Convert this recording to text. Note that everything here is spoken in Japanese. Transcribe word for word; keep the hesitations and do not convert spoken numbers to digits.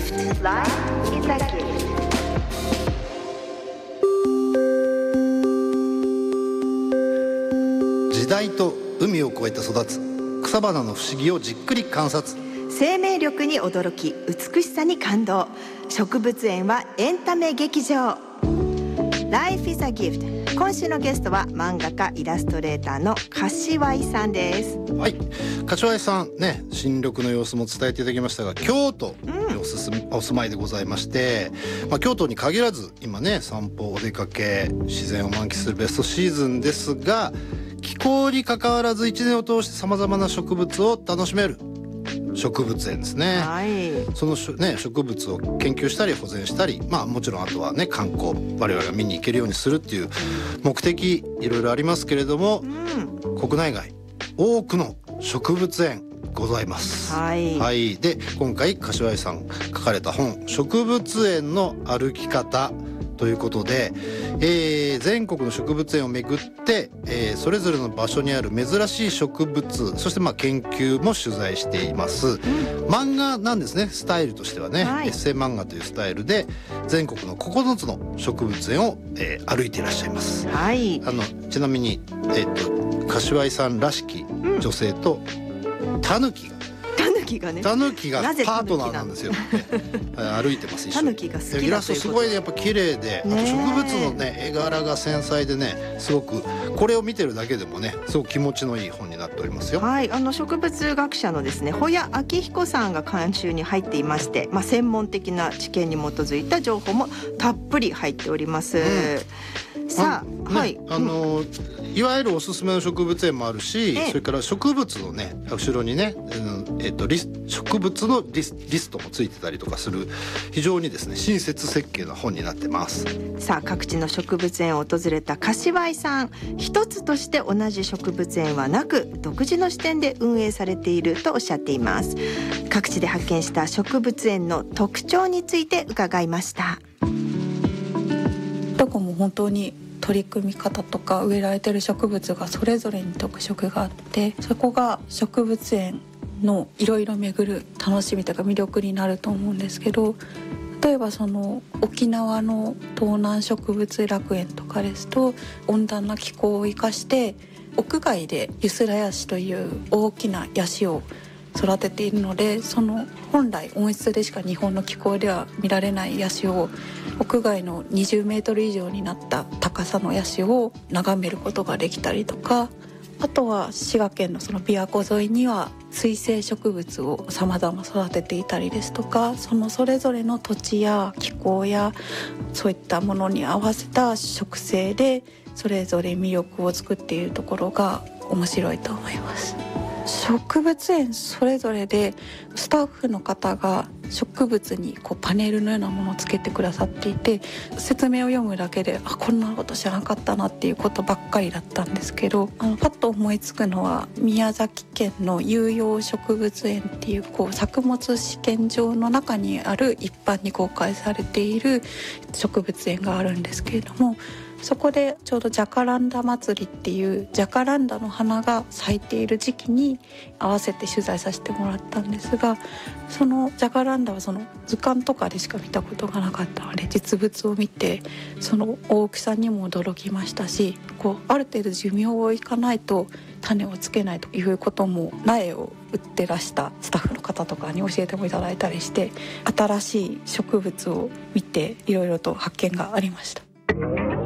gift. Life is a gift. 時代と海を越えて育つ草花の不思議をじっくり観察。 生命力に驚き、美しさに感動。植物園はエンタメ劇場。 Life is a gift。 今週のゲストは漫画家イラストレーターの柏井さんです。 はい、柏井さんね、新緑の様子も伝えていただきましたが、京都におすすめ、うん、お住まいでございまして、まあ、京都に限らず今ね、散歩、お出かけ、自然を満喫するベストシーズンですが、気候に関わらず一年を通してさまざまな植物を楽しめる植物園ですね。 はい、 その、ね、植物を研究したり保全したり、まあ、もちろんあとはね、観光、我々が見に行けるようにするっていう目的、いろいろありますけれども、うん、国内外多くの植物園ございます。 はい、 はい、で今回柏井さん書かれた本、植物園の歩き方ということで、えー、全国の植物園を巡って、えー、それぞれの場所にある珍しい植物、そしてまあ研究も取材しています、うん、漫画なんですね。スタイルとしてはね、はい、エッセイ漫画というスタイルで全国のここのつの植物園を、えー、歩いていらっしゃいます、 はい、 あのちなみに、えー、と柏井さんらしき女性とタヌキがタヌキがね、 タヌキがパートナーなんですよ。歩いてます。 タヌキが好きだということで、 イラストすごい、ね、やっぱ綺麗で、あと植物のね絵柄が繊細でね、すごくこれを見てるだけでもね、すごく気持ちのいい本になっておりますよ。 はい、あの植物学者のですね、保谷明彦さんが監修に入っていまして、まあ、専門的な知見に基づいた情報もたっぷり入っております、うん、さあ、 ね、 はい、 あのいわゆるおすすめの植物園もあるし、それから植物のね後ろにね、えっと、リス植物のリス、リストもついてたりとかする、非常にですね親切設計な本になってます。 さあ、各地の植物園を訪れた柏井さん、一つとして同じ植物園はなく、独自の視点で運営されているとおっしゃっています。各地で発見した植物園の特徴について伺いました。 どこも本当に取り組み方とか植えられてる植物がそれぞれに特色があって、そこが植物園のいろいろ巡る楽しみとか魅力になると思うんですけど、例えばその沖縄の東南植物楽園とかですと、温暖な気候を生かして屋外でユスラヤシという大きなヤシを育てているので、その本来温室でしか日本の気候では見られないヤシを屋外のにじゅうメートル以上になった高さのヤシを眺めることができたりとか、あとは滋賀県のその琵琶湖沿いには水生植物を様々育てていたりですとか、そのそれぞれの土地や気候やそういったものに合わせた植生でそれぞれ魅力を作っているところが面白いと思います。植物園それぞれでスタッフの方が植物にこうパネルのようなものをつけてくださっていて、説明を読むだけで、あ、こんなこと知らなかったなっていうことばっかりだったんですけど、あのパッと思いつくのは宮崎県の有用植物園っていう、こう作物試験場の中にある一般に公開されている植物園があるんですけれども、そこでちょうどジャカランダ祭りっていうジャカランダの花が咲いている時期に合わせて取材させてもらったんですが、そのジャカランダはその図鑑とかでしか見たことがなかったので、実物を見てその大きさにも驚きましたし、こうある程度寿命をいかないと種をつけないということも苗を売ってらしたスタッフの方とかに教えてもいただいたりして、新しい植物を見ていろいろと発見がありました。